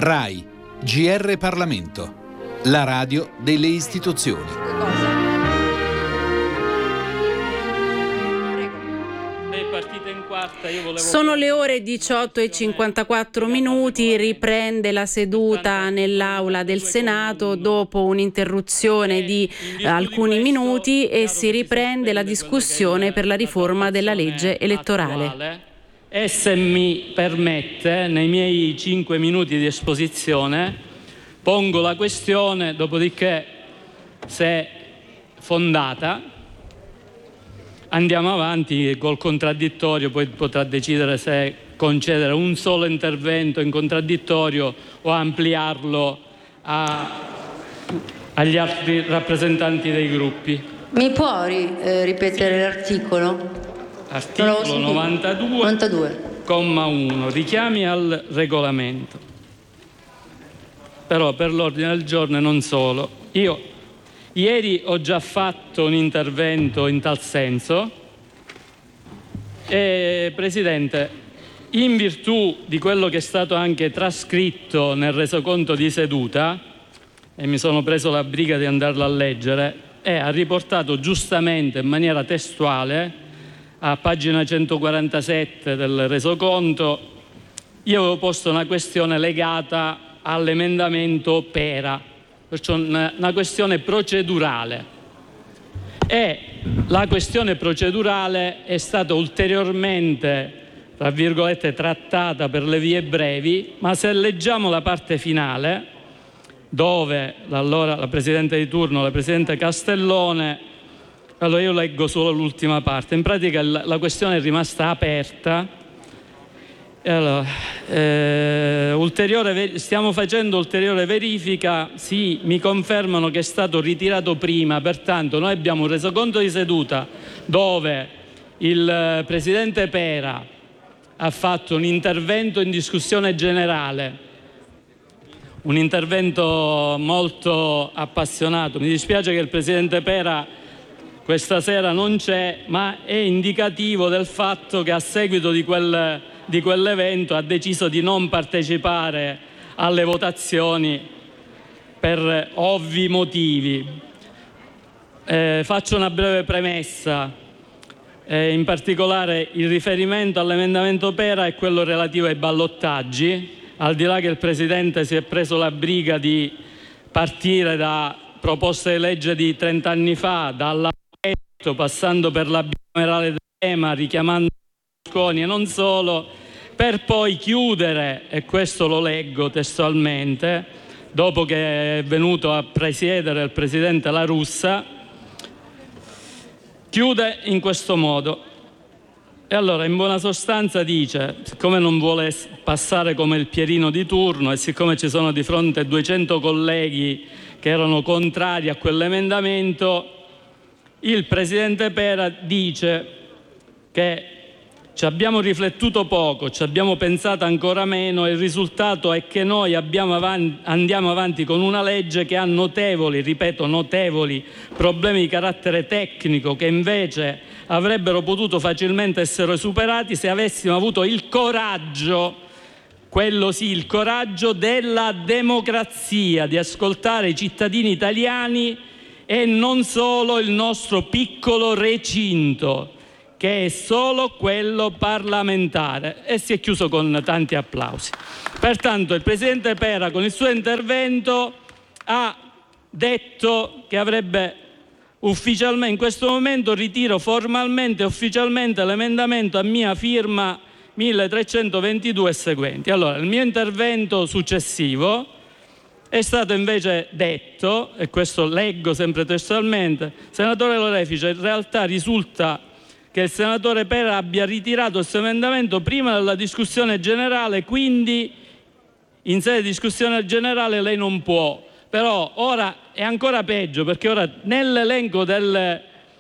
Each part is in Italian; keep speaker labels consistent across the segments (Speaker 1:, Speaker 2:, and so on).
Speaker 1: RAI, GR Parlamento, la radio delle istituzioni.
Speaker 2: Sono le ore 18:54, riprende la seduta nell'aula del Senato dopo un'interruzione di alcuni minuti e si riprende la discussione per la riforma della legge elettorale.
Speaker 3: E se mi permette, nei miei 5 minuti di esposizione pongo la questione, dopodiché, se fondata, andiamo avanti col contraddittorio, poi potrà decidere se concedere un solo intervento in contraddittorio o ampliarlo agli altri rappresentanti dei gruppi.
Speaker 4: Mi può ripetere l'articolo?
Speaker 3: Articolo 92, comma 1, richiami al regolamento. Però per l'ordine del giorno e non solo. Io ieri ho già fatto un intervento in tal senso e, Presidente, in virtù di quello che è stato anche trascritto nel resoconto di seduta, e mi sono preso la briga di andarlo a leggere, ha riportato giustamente in maniera testuale a pagina 147 del resoconto. Io avevo posto una questione legata all'emendamento Pera, perciò una questione procedurale, e la questione procedurale è stata ulteriormente, tra virgolette, trattata per le vie brevi, ma se leggiamo la parte finale, dove allora la Presidente di turno, la Presidente Castellone, allora io leggo solo l'ultima parte, in pratica la questione è rimasta aperta. Allora, stiamo facendo ulteriore verifica, sì, mi confermano che è stato ritirato prima, pertanto noi abbiamo un resoconto di seduta dove il Presidente Pera ha fatto un intervento in discussione generale, un intervento molto appassionato. Mi dispiace che il Presidente Pera questa sera non c'è, ma è indicativo del fatto che a seguito di quell'evento ha deciso di non partecipare alle votazioni per ovvi motivi. Faccio una breve premessa, in particolare il riferimento all'emendamento Pera è quello relativo ai ballottaggi, al di là che il Presidente si è preso la briga di partire da proposte di legge di 30 anni fa, dalla passando per la bicamerale d'EMA, richiamando Berlusconi e non solo, per poi chiudere, e questo lo leggo testualmente, dopo che è venuto a presiedere il Presidente La Russa, chiude in questo modo. E allora, in buona sostanza dice, siccome non vuole passare come il Pierino di turno e siccome ci sono di fronte 200 colleghi che erano contrari a quell'emendamento, il Presidente Pera dice che ci abbiamo riflettuto poco, ci abbiamo pensato ancora meno e il risultato è che noi andiamo avanti con una legge che ha notevoli problemi di carattere tecnico che invece avrebbero potuto facilmente essere superati se avessimo avuto il coraggio, quello sì, il coraggio della democrazia, di ascoltare i cittadini italiani e non solo il nostro piccolo recinto, che è solo quello parlamentare. E si è chiuso con tanti applausi. Pertanto il Presidente Pera con il suo intervento ha detto che avrebbe ufficialmente, in questo momento ritiro formalmente e ufficialmente l'emendamento a mia firma 1322 e seguenti. Allora, il mio intervento successivo è stato invece detto, e questo leggo sempre testualmente: senatore Lorefice, in realtà risulta che il senatore Pera abbia ritirato il suo emendamento prima della discussione generale, quindi in sede di discussione generale lei non può. Però ora è ancora peggio, perché ora nell'elenco degli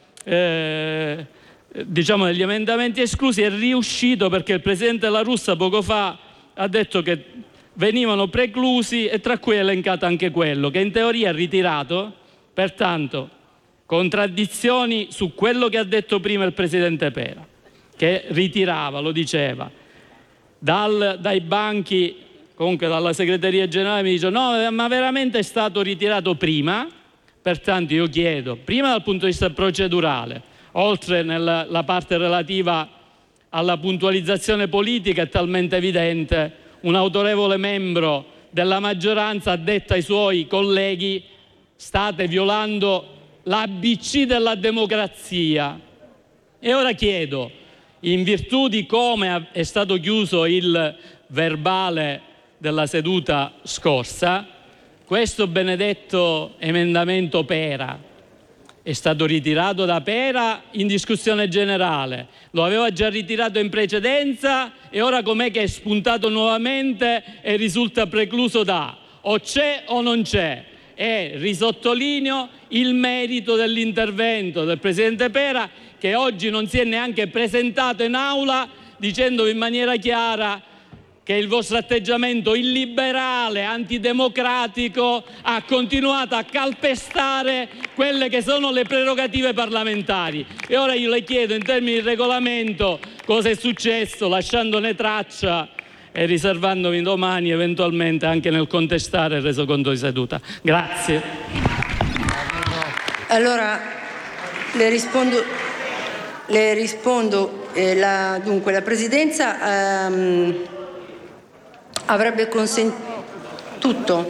Speaker 3: emendamenti esclusi è riuscito, perché il Presidente La Russa poco fa ha detto che venivano preclusi e tra cui è elencato anche quello che in teoria è ritirato. Pertanto contraddizioni su quello che ha detto prima il Presidente Pera, che ritirava, lo diceva, dai banchi comunque dalla segreteria generale mi dice no, ma veramente è stato ritirato prima. Pertanto io chiedo, prima dal punto di vista procedurale, oltre nella parte relativa alla puntualizzazione politica, è talmente evidente, un autorevole membro della maggioranza ha detto ai suoi colleghi: state violando l'ABC della democrazia. E ora chiedo, in virtù di come è stato chiuso il verbale della seduta scorsa, questo benedetto emendamento Pera è stato ritirato da Pera in discussione generale, lo aveva già ritirato in precedenza e ora com'è che è spuntato nuovamente e risulta precluso da o c'è o non c'è? E risottolineo il merito dell'intervento del Presidente Pera, che oggi non si è neanche presentato in aula dicendovi in maniera chiara che il vostro atteggiamento illiberale, antidemocratico, ha continuato a calpestare quelle che sono le prerogative parlamentari. E ora io le chiedo in termini di regolamento cosa è successo, lasciandone traccia e riservandomi domani eventualmente anche nel contestare il resoconto di seduta. Grazie.
Speaker 4: Allora, le rispondo. Dunque, la Presidenza avrebbe consentito tutto.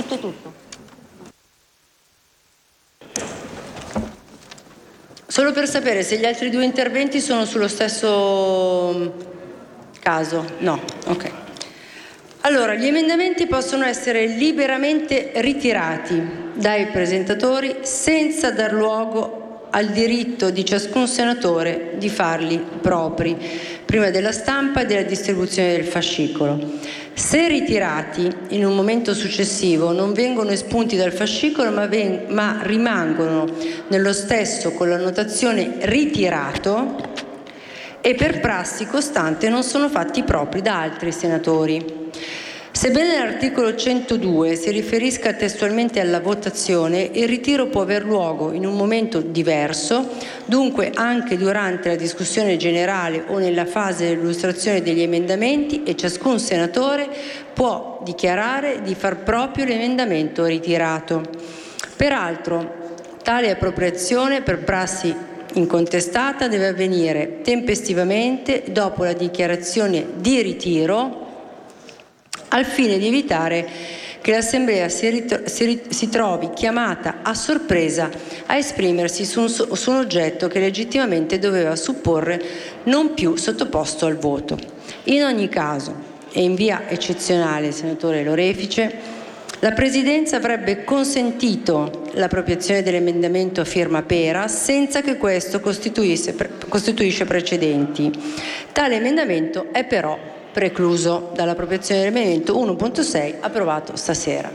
Speaker 4: Solo per sapere se gli altri due interventi sono sullo stesso caso. No, ok. Allora, gli emendamenti possono essere liberamente ritirati dai presentatori senza dar luogo al diritto di ciascun senatore di farli propri prima della stampa e della distribuzione del fascicolo. Se ritirati in un momento successivo non vengono espunti dal fascicolo ma rimangono nello stesso con la notazione ritirato e per prassi costante non sono fatti propri da altri senatori. Sebbene l'articolo 102 si riferisca testualmente alla votazione, il ritiro può aver luogo in un momento diverso, dunque anche durante la discussione generale o nella fase dell'illustrazione degli emendamenti, e ciascun senatore può dichiarare di far proprio l'emendamento ritirato. Peraltro, tale appropriazione per prassi incontestata deve avvenire tempestivamente dopo la dichiarazione di ritiro, al fine di evitare che l'Assemblea si trovi chiamata a sorpresa a esprimersi su un oggetto che legittimamente doveva supporre non più sottoposto al voto. In ogni caso, e in via eccezionale, senatore Lorefice, la Presidenza avrebbe consentito l'appropriazione dell'emendamento a firma Pera senza che questo costituisce precedenti. Tale emendamento è però precluso dall'appropriazione dell'emendamento 1.6 approvato stasera.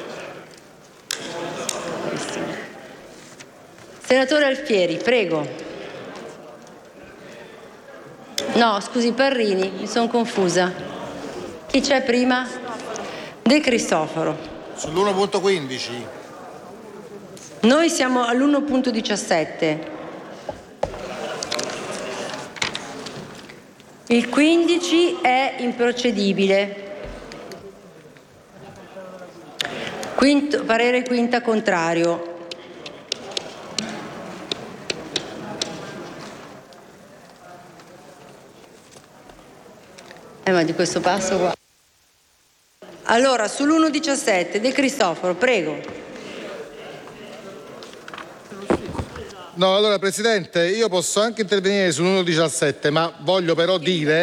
Speaker 4: Senatore Alfieri, prego. No, scusi, Parrini, mi sono confusa. Chi c'è prima? De Cristofaro.
Speaker 5: Sull'1.15.
Speaker 4: Noi siamo all'1.17. Il 15 è improcedibile. Parere quinta contrario. Ma di questo passo qua. Allora, sull'1.17, De Cristofaro, prego.
Speaker 5: No, allora Presidente, io posso anche intervenire sull'1.17, ma voglio però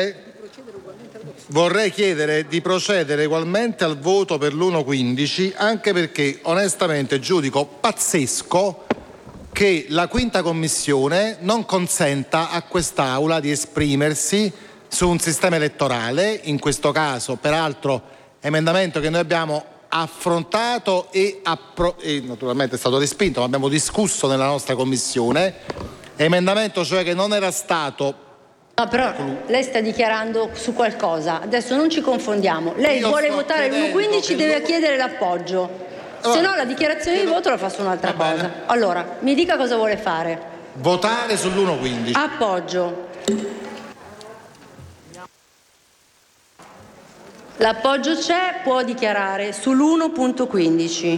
Speaker 5: vorrei chiedere di procedere ugualmente al voto per l'1.15, anche perché onestamente giudico pazzesco che la quinta commissione non consenta a quest'Aula di esprimersi su un sistema elettorale, in questo caso peraltro emendamento che noi abbiamo affrontato e naturalmente è stato respinto, ma abbiamo discusso nella nostra commissione, emendamento cioè che non era stato.
Speaker 4: No, però lei sta dichiarando su qualcosa, adesso non ci confondiamo, lei vuole votare l'1.15, deve chiedere l'appoggio, se no la dichiarazione di voto la fa su un'altra cosa. Allora, mi dica cosa vuole fare.
Speaker 5: Votare sull'1.15.
Speaker 4: Appoggio. L'appoggio c'è, può dichiarare sull'1.15.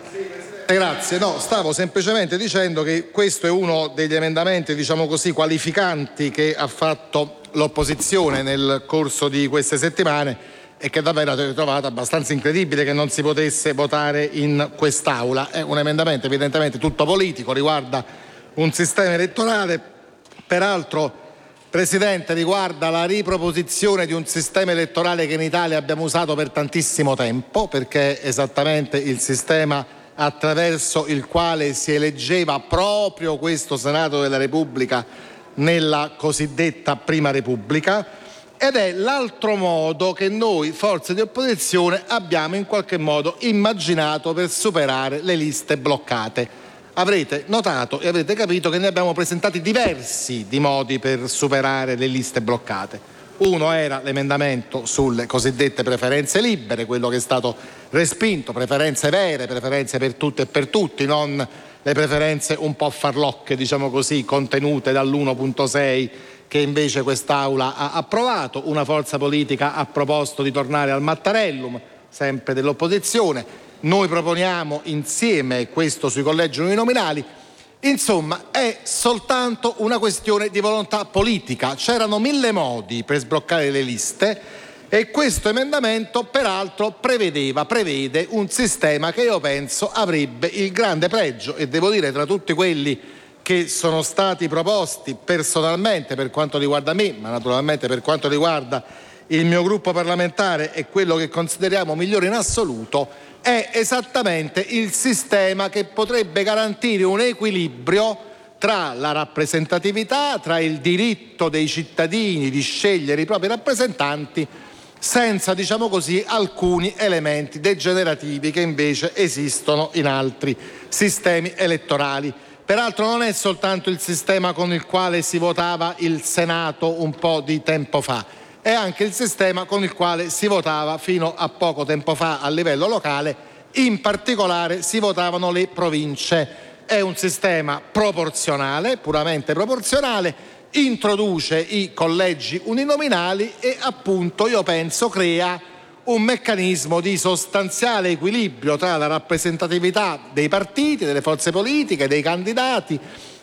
Speaker 5: Grazie, no, stavo semplicemente dicendo che questo è uno degli emendamenti, diciamo così, qualificanti che ha fatto l'opposizione nel corso di queste settimane e che davvero ho trovato abbastanza incredibile che non si potesse votare in quest'Aula. È un emendamento evidentemente tutto politico, riguarda un sistema elettorale, peraltro, Presidente, riguarda la riproposizione di un sistema elettorale che in Italia abbiamo usato per tantissimo tempo, perché è esattamente il sistema attraverso il quale si eleggeva proprio questo Senato della Repubblica nella cosiddetta Prima Repubblica, ed è l'altro modo che noi, forze di opposizione, abbiamo in qualche modo immaginato per superare le liste bloccate. Avrete notato e avrete capito che ne abbiamo presentati diversi di modi per superare le liste bloccate. Uno era l'emendamento sulle cosiddette preferenze libere, quello che è stato respinto, preferenze vere, preferenze per tutte e per tutti, non le preferenze un po' farlocche, diciamo così, contenute dall'1.6 che invece quest'Aula ha approvato. Una forza politica ha proposto di tornare al Mattarellum, sempre dell'opposizione. Noi proponiamo insieme questo sui collegi uninominali. Insomma, è soltanto una questione di volontà politica. C'erano 1000 modi per sbloccare le liste e questo emendamento peraltro prevede un sistema che io penso avrebbe il grande pregio, e devo dire, tra tutti quelli che sono stati proposti personalmente per quanto riguarda me, ma naturalmente per quanto riguarda il mio gruppo parlamentare e quello che consideriamo migliore in assoluto, è esattamente il sistema che potrebbe garantire un equilibrio tra la rappresentatività, tra il diritto dei cittadini di scegliere i propri rappresentanti, senza, diciamo così, alcuni elementi degenerativi che invece esistono in altri sistemi elettorali. Peraltro non è soltanto il sistema con il quale si votava il Senato un po' di tempo fa, è anche il sistema con il quale si votava fino a poco tempo fa a livello locale, in particolare si votavano le province. È un sistema proporzionale, puramente proporzionale, introduce i collegi uninominali e appunto io penso crea un meccanismo di sostanziale equilibrio tra la rappresentatività dei partiti, delle forze politiche, dei candidati,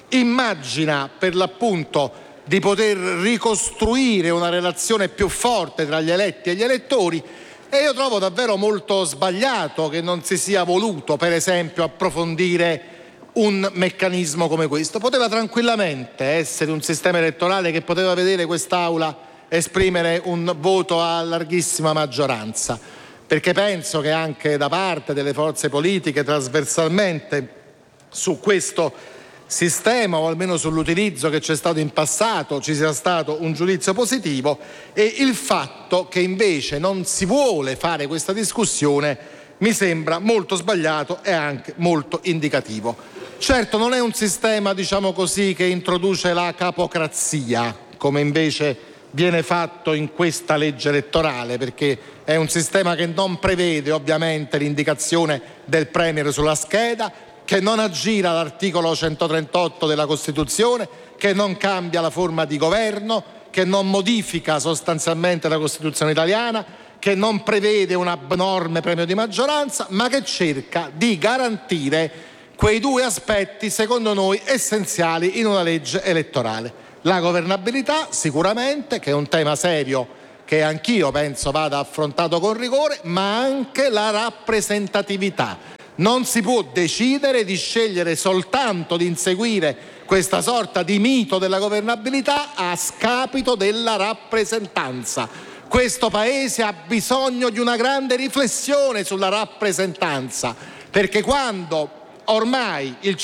Speaker 5: immagina per l'appunto di poter ricostruire una relazione più forte tra gli eletti e gli elettori, e io trovo davvero molto sbagliato che non si sia voluto, per esempio, approfondire un meccanismo come questo. Poteva tranquillamente essere un sistema elettorale che poteva vedere quest'Aula esprimere un voto a larghissima maggioranza, perché penso che anche da parte delle forze politiche trasversalmente su questo sistema, o almeno sull'utilizzo che c'è stato in passato, ci sia stato un giudizio positivo, e il fatto che invece non si vuole fare questa discussione mi sembra molto sbagliato e anche molto indicativo. Certo non è un sistema, diciamo così, che introduce la capocrazia, come invece viene fatto in questa legge elettorale, perché è un sistema che non prevede ovviamente l'indicazione del premier sulla scheda, che non aggira l'articolo 138 della Costituzione, che non cambia la forma di governo, che non modifica sostanzialmente la Costituzione italiana, che non prevede un abnorme premio di maggioranza, ma che cerca di garantire quei due aspetti secondo noi essenziali in una legge elettorale. La governabilità sicuramente, che è un tema serio che anch'io penso vada affrontato con rigore, ma anche la rappresentatività. Non si può decidere di scegliere soltanto di inseguire questa sorta di mito della governabilità a scapito della rappresentanza. Questo Paese ha bisogno di una grande riflessione sulla rappresentanza, perché quando ormai il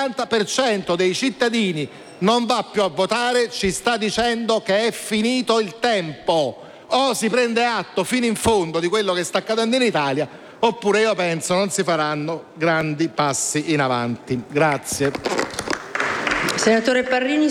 Speaker 5: 50% dei cittadini non va più a votare, ci sta dicendo che è finito il tempo. O si prende atto fino in fondo di quello che sta accadendo in Italia, oppure io penso non si faranno grandi passi in avanti. Grazie.
Speaker 4: Senatore Parrini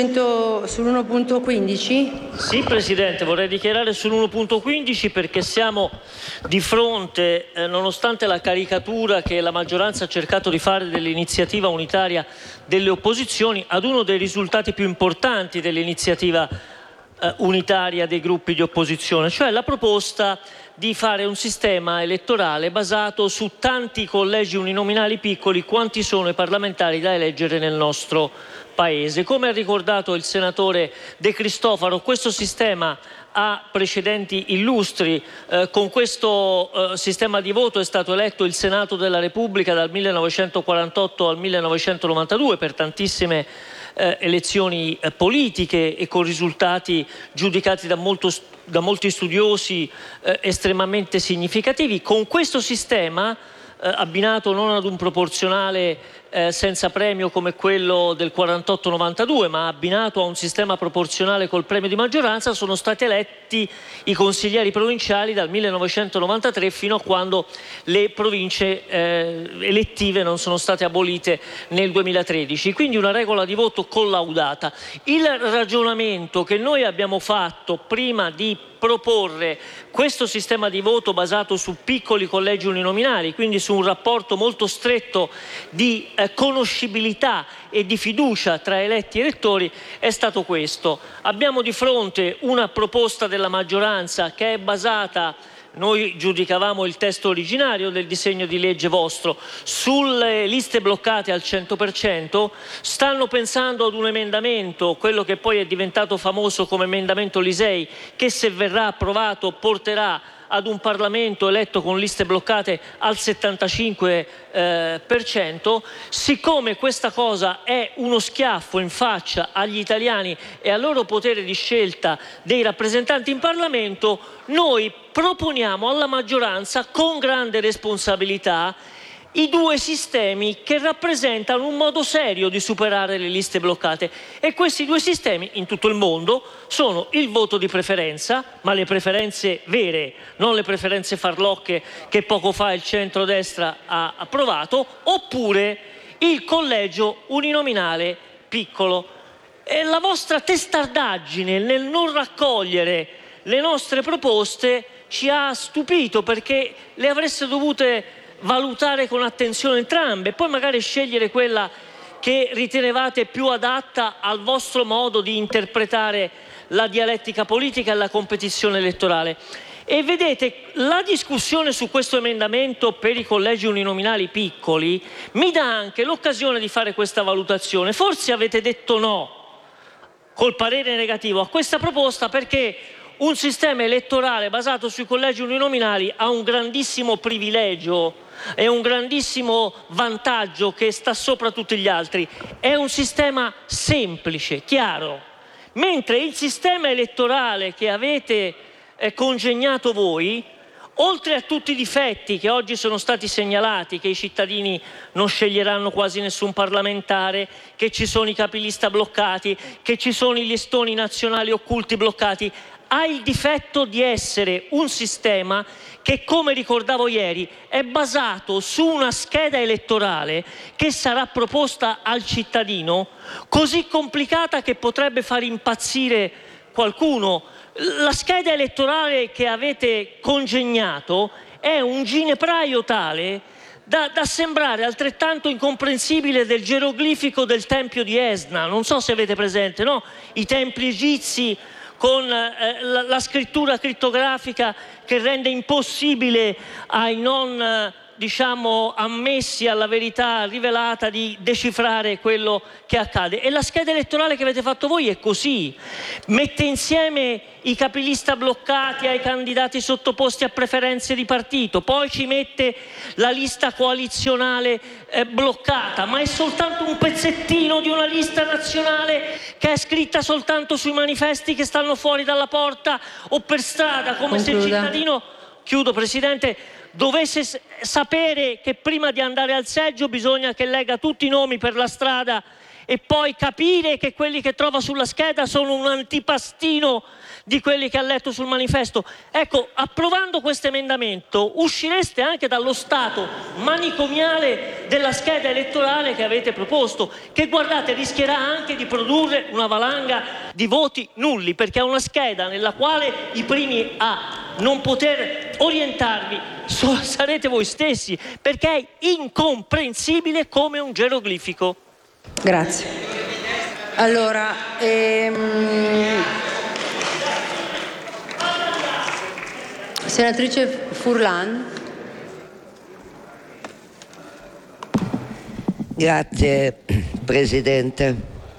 Speaker 4: sull'1.15.
Speaker 6: Sì, Presidente, vorrei dichiarare sull'1.15 perché siamo di fronte, nonostante la caricatura che la maggioranza ha cercato di fare dell'iniziativa unitaria delle opposizioni, ad uno dei risultati più importanti dell'iniziativa unitaria dei gruppi di opposizione, cioè la proposta di fare un sistema elettorale basato su tanti collegi uninominali piccoli quanti sono i parlamentari da eleggere nel nostro Paese. Come ha ricordato il senatore De Cristofaro, questo sistema ha precedenti illustri. Con questo sistema di voto è stato eletto il Senato della Repubblica dal 1948 al 1992 per tantissime elezioni politiche e con risultati giudicati da molti studiosi estremamente significativi. Con questo sistema, abbinato non ad un proporzionale senza premio come quello del 48-92, ma abbinato a un sistema proporzionale col premio di maggioranza, sono stati eletti i consiglieri provinciali dal 1993 fino a quando le province elettive non sono state abolite nel 2013. Quindi una regola di voto collaudata. Il ragionamento che noi abbiamo fatto prima di proporre questo sistema di voto basato su piccoli collegi uninominali, quindi su un rapporto molto stretto di conoscibilità e di fiducia tra eletti e elettori, è stato questo. Abbiamo di fronte una proposta della maggioranza che è basata, noi giudicavamo il testo originario del disegno di legge vostro, sulle liste bloccate al 100%, stanno pensando ad un emendamento, quello che poi è diventato famoso come emendamento Lisei, che se verrà approvato porterà ad un Parlamento eletto con liste bloccate al 75%. Siccome questa cosa è uno schiaffo in faccia agli italiani e al loro potere di scelta dei rappresentanti in Parlamento, noi proponiamo alla maggioranza con grande responsabilità i due sistemi che rappresentano un modo serio di superare le liste bloccate, e questi due sistemi in tutto il mondo sono il voto di preferenza, ma le preferenze vere, non le preferenze farlocche che poco fa il centrodestra ha approvato, oppure il collegio uninominale piccolo. E la vostra testardaggine nel non raccogliere le nostre proposte ci ha stupito, perché le avreste dovute valutare con attenzione entrambe, poi magari scegliere quella che ritenevate più adatta al vostro modo di interpretare la dialettica politica e la competizione elettorale. E vedete, la discussione su questo emendamento per i collegi uninominali piccoli mi dà anche l'occasione di fare questa valutazione. Forse avete detto no, col parere negativo, a questa proposta perché un sistema elettorale basato sui collegi uninominali ha un grandissimo privilegio e un grandissimo vantaggio che sta sopra tutti gli altri. È un sistema semplice, chiaro, mentre il sistema elettorale che avete congegnato voi, oltre a tutti i difetti che oggi sono stati segnalati, che i cittadini non sceglieranno quasi nessun parlamentare, che ci sono i capilista bloccati, che ci sono i listoni nazionali occulti bloccati, ha il difetto di essere un sistema che, come ricordavo ieri, è basato su una scheda elettorale che sarà proposta al cittadino, così complicata che potrebbe far impazzire qualcuno. La scheda elettorale che avete congegnato è un ginepraio tale da sembrare altrettanto incomprensibile del geroglifico del Tempio di Esna. Non so se avete presente, no? I templi egizi con la scrittura crittografica che rende impossibile ai non ammessi alla verità rivelata di decifrare quello che accade. E la scheda elettorale che avete fatto voi è così: mette insieme i capilista bloccati ai candidati sottoposti a preferenze di partito, poi ci mette la lista coalizionale bloccata, ma è soltanto un pezzettino di una lista nazionale che è scritta soltanto sui manifesti che stanno fuori dalla porta o per strada, come se il cittadino, chiudo Presidente, dovesse sapere che prima di andare al seggio bisogna che legga tutti i nomi per la strada e poi capire che quelli che trova sulla scheda sono un antipastino di quelli che ha letto sul manifesto. Ecco, approvando questo emendamento uscireste anche dallo stato manicomiale della scheda elettorale che avete proposto, che, guardate, rischierà anche di produrre una valanga di voti nulli, perché è una scheda nella quale i primi a non poter orientarvi sarete voi stessi, perché è incomprensibile come un geroglifico.
Speaker 4: Grazie. Allora, Senatrice Furlan.
Speaker 7: Grazie Presidente.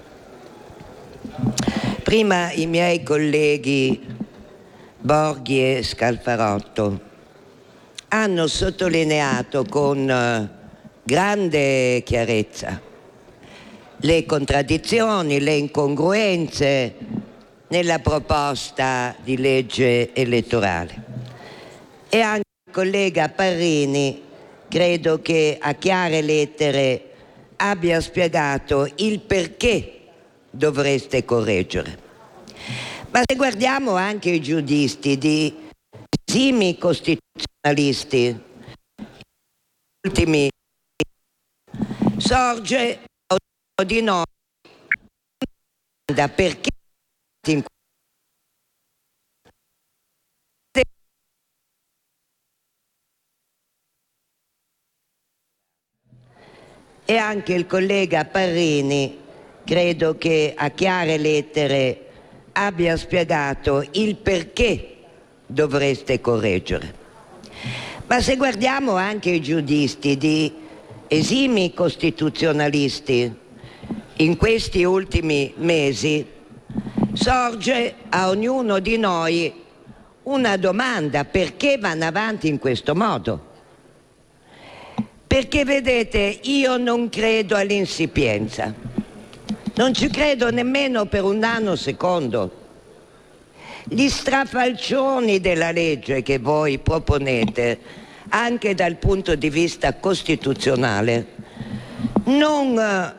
Speaker 7: Prima i miei colleghi Borghi e Scalfarotto hanno sottolineato con grande chiarezza le contraddizioni, le incongruenze nella proposta di legge elettorale. E anche il collega Parrini credo che a chiare lettere abbia spiegato il perché dovreste correggere. Ma se guardiamo anche i giudizi di esimi costituzionalisti ultimi, sorge a ognuno di noi da perché e anche il collega Parrini credo che a chiare lettere abbia spiegato il perché dovreste correggere. Ma se guardiamo anche i giudizi di esimi costituzionalisti in questi ultimi mesi, sorge a ognuno di noi una domanda: perché vanno avanti in questo modo? Perché vedete, io non credo all'insipienza, non ci credo nemmeno per un nanosecondo. Gli strafalcioni della legge che voi proponete, anche dal punto di vista costituzionale, non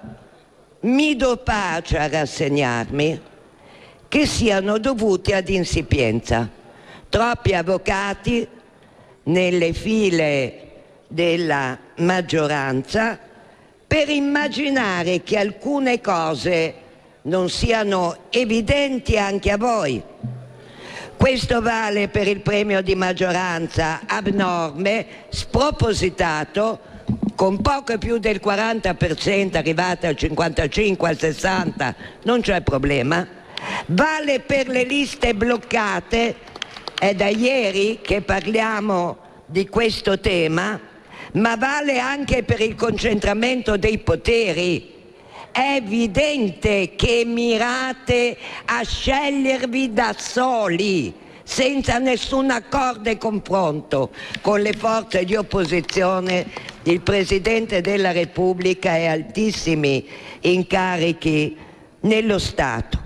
Speaker 7: mi do pace a rassegnarmi che siano dovuti ad insipienza. Troppi avvocati nelle file della maggioranza per immaginare che alcune cose non siano evidenti anche a voi. Questo vale per il premio di maggioranza abnorme, spropositato, con poco più del 40%, arrivate al 55, al 60, non c'è problema. Vale per le liste bloccate, è da ieri che parliamo di questo tema, ma vale anche per il concentramento dei poteri. È evidente che mirate a scegliervi da soli, senza nessun accordo e confronto con le forze di opposizione, il Presidente della Repubblica e altissimi incarichi nello Stato.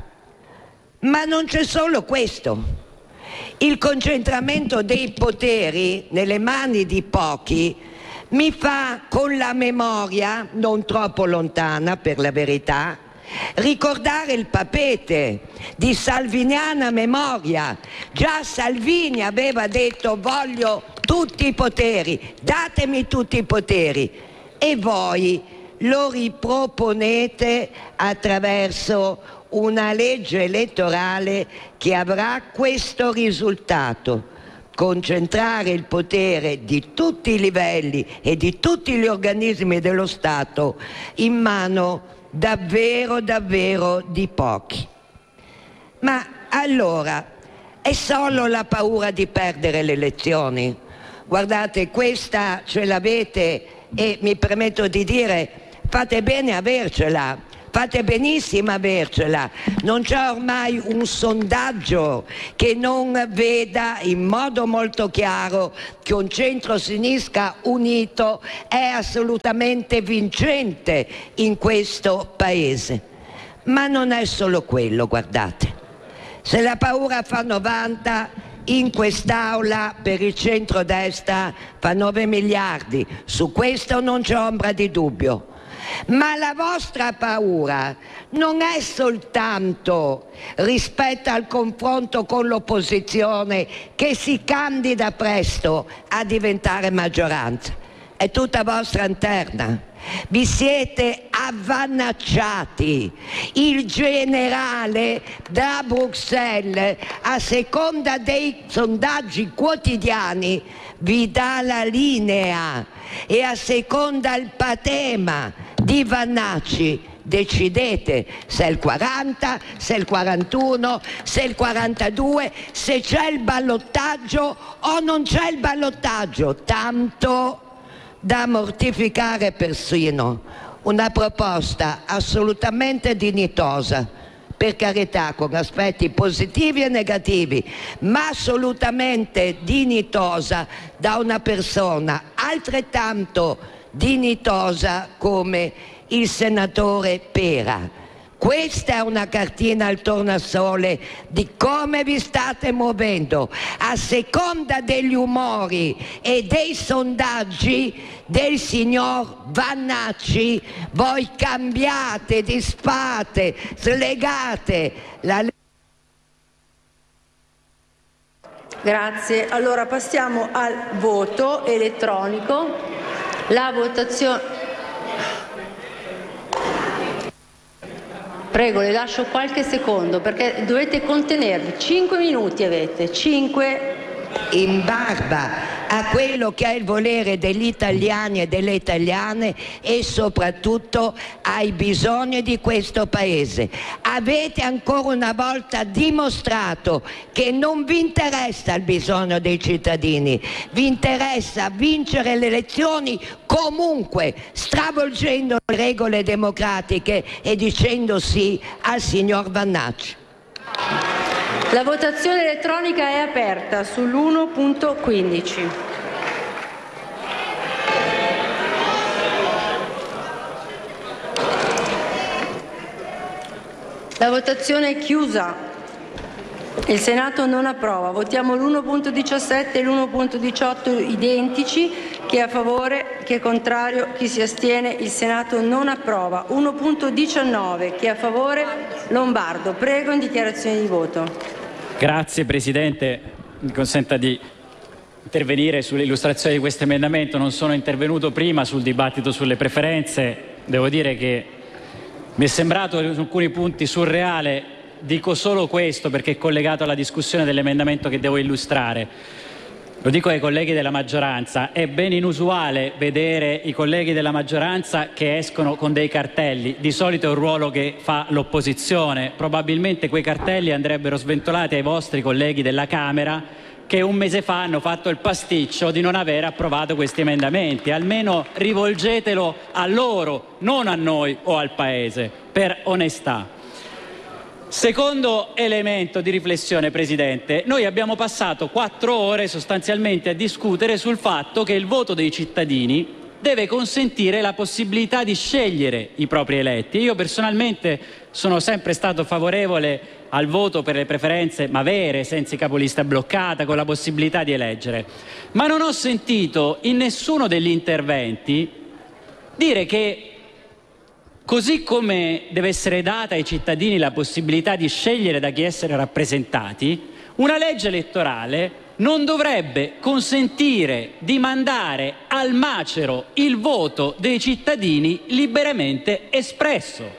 Speaker 7: Ma non c'è solo questo. Il concentramento dei poteri nelle mani di pochi mi fa, con la memoria non troppo lontana per la verità, ricordare il papete di salviniana memoria. Già Salvini aveva detto: voglio tutti i poteri, datemi tutti i poteri, e voi lo riproponete attraverso una legge elettorale che avrà questo risultato: concentrare il potere di tutti i livelli e di tutti gli organismi dello Stato in mano davvero, davvero di pochi. Ma allora è solo la paura di perdere le elezioni? Guardate, questa ce l'avete e mi permetto di dire, fate bene a avercela. Fate benissimo a avercela. Non c'è ormai un sondaggio che non veda in modo molto chiaro che un centro-sinistra unito è assolutamente vincente in questo Paese. Ma non è solo quello, guardate. Se la paura fa 90, in quest'Aula per il centrodestra fa 9 miliardi. Su questo non c'è ombra di dubbio. Ma la vostra paura non è soltanto rispetto al confronto con l'opposizione che si candida presto a diventare maggioranza, è tutta vostra interna. Vi siete avvannacciati. Il generale da Bruxelles, a seconda dei sondaggi quotidiani, vi dà la linea e a seconda il patema di Vannacci decidete se è il 40, se è il 41, se è il 42, se c'è il ballottaggio o non c'è il ballottaggio, tanto da mortificare persino una proposta assolutamente dignitosa, per carità, con aspetti positivi e negativi, ma assolutamente dignitosa da una persona altrettanto dignitosa come il senatore Pera. Questa è una cartina al tornasole di come vi state muovendo a seconda degli umori e dei sondaggi del signor Vannacci. Voi cambiate, disfate, slegate la legge.
Speaker 4: Grazie. Allora passiamo al voto elettronico. La votazione. Prego, le lascio qualche secondo perché dovete contenervi. 5 minuti avete, 5.
Speaker 7: In barba a quello che è il volere degli italiani e delle italiane e soprattutto ai bisogni di questo Paese. Avete ancora una volta dimostrato che non vi interessa il bisogno dei cittadini, vi interessa vincere le elezioni comunque, stravolgendo le regole democratiche e dicendo sì al signor Vannacci.
Speaker 4: La votazione elettronica è aperta sull'1.15. La votazione è chiusa. Il Senato non approva. Votiamo l'1.17 e l'1.18 identici. Chi è a favore? Chi è contrario? Chi si astiene? Il Senato non approva. 1.19. Chi è a favore? Lombardo. Prego, in dichiarazione di voto.
Speaker 8: Grazie Presidente, mi consenta di intervenire sull'illustrazione di questo emendamento. Non sono intervenuto prima sul dibattito sulle preferenze, devo dire che mi è sembrato su alcuni punti surreale. Dico solo questo perché è collegato alla discussione dell'emendamento che devo illustrare. Lo dico ai colleghi della maggioranza, è ben inusuale vedere i colleghi della maggioranza che escono con dei cartelli. Di solito è un ruolo che fa l'opposizione. Probabilmente quei cartelli andrebbero sventolati ai vostri colleghi della Camera che un mese fa hanno fatto il pasticcio di non aver approvato questi emendamenti. Almeno rivolgetelo a loro, non a noi o al Paese, per onestà. Secondo elemento di riflessione, Presidente, noi abbiamo passato 4 ore sostanzialmente a discutere sul fatto che il voto dei cittadini deve consentire la possibilità di scegliere i propri eletti. Io personalmente sono sempre stato favorevole al voto per le preferenze, ma vere, senza capolista bloccata, con la possibilità di eleggere. Ma non ho sentito in nessuno degli interventi dire che così come deve essere data ai cittadini la possibilità di scegliere da chi essere rappresentati, una legge elettorale non dovrebbe consentire di mandare al macero il voto dei cittadini liberamente espresso.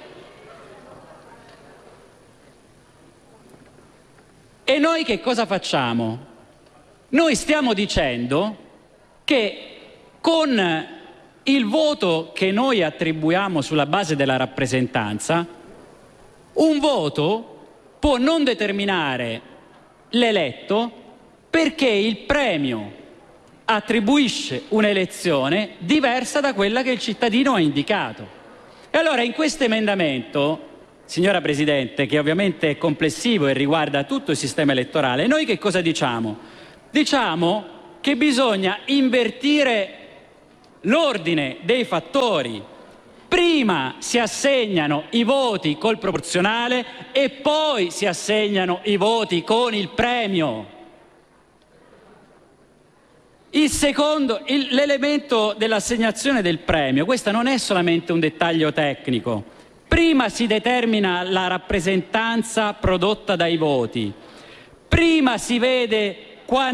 Speaker 8: E noi che cosa facciamo? Noi stiamo dicendo che con il voto che noi attribuiamo sulla base della rappresentanza, un voto può non determinare l'eletto perché il premio attribuisce un'elezione diversa da quella che il cittadino ha indicato. E allora in questo emendamento, signora Presidente, che ovviamente è complessivo e riguarda tutto il sistema elettorale, noi che cosa diciamo? Diciamo che bisogna invertire l'ordine dei fattori. Prima si assegnano i voti col proporzionale e poi si assegnano i voti con il premio. Il secondo, l'elemento dell'assegnazione del premio, questo non è solamente un dettaglio tecnico. Prima si determina la rappresentanza prodotta dai voti, prima si vede